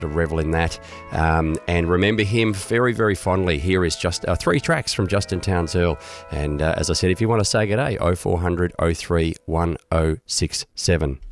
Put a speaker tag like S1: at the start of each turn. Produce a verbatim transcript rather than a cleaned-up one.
S1: to revel in that um, and remember him very, very fondly. Here is just uh, three tracks from Justin Townsend. And uh, as I said, if you want to say good day, oh four hundred oh three one oh six seven.